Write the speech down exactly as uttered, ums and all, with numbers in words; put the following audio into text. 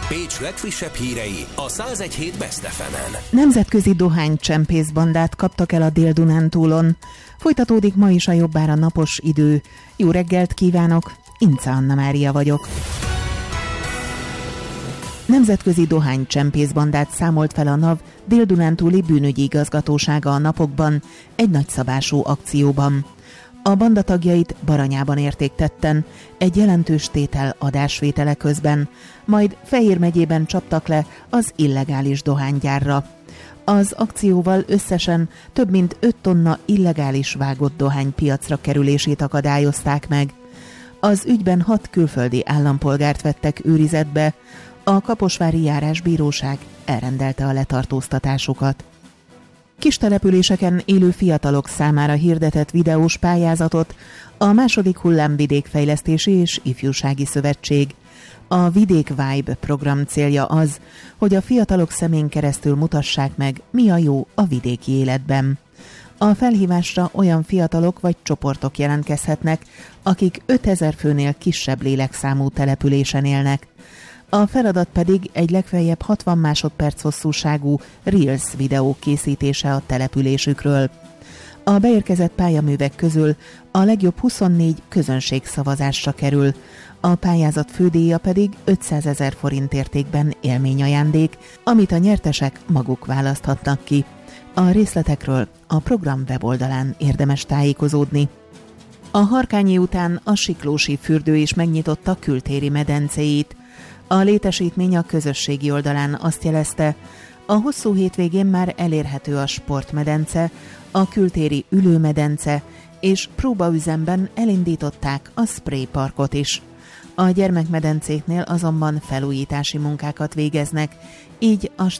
Pécs legfrissebb hírei a száz egy hét Best ef emen. Nemzetközi dohánycsempészbandát kaptak el a Dél-Dunántúlon. Folytatódik ma is a jobbára napos idő. Jó reggelt kívánok, Ince Anna Mária vagyok. Nemzetközi dohánycsempészbandát számolt fel a NAV Dél-Dunántúli bűnügyi igazgatósága a napokban egy nagyszabású akcióban. A banda tagjait Baranyában érték tetten, egy jelentős tétel adásvétele közben, majd Fejér megyében csaptak le az illegális dohánygyárra. Az akcióval összesen több mint öt tonna illegális vágott dohány piacra kerülését akadályozták meg. Az ügyben hat külföldi állampolgárt vettek őrizetbe, a Kaposvári Járásbíróság elrendelte a letartóztatásukat. Kis településeken élő fiatalok számára hirdetett videós pályázatot a második hullám vidékfejlesztési és ifjúsági szövetség. A Vidék Vibe program célja az, hogy a fiatalok szemén keresztül mutassák meg, mi a jó a vidéki életben. A felhívásra olyan fiatalok vagy csoportok jelentkezhetnek, akik ötezer főnél kisebb lélekszámú településen élnek. A feladat pedig egy legfeljebb hatvan másodperc hosszúságú Reels videó készítése a településükről. A beérkezett pályaművek közül a legjobb huszonnégy közönségszavazásra kerül, a pályázat fődíja pedig ötszázezer forint értékben élményajándék, amit a nyertesek maguk választhatnak ki. A részletekről a program weboldalán érdemes tájékozódni. A Harkányi után a Siklósi fürdő is megnyitotta kültéri medencéit. A létesítmény a közösségi oldalán azt jelezte, a hosszú hétvégén már elérhető a sportmedence, a kültéri ülőmedence, és próbaüzemben elindították a spray parkot is. A gyermekmedencéknél azonban felújítási munkákat végeznek, így a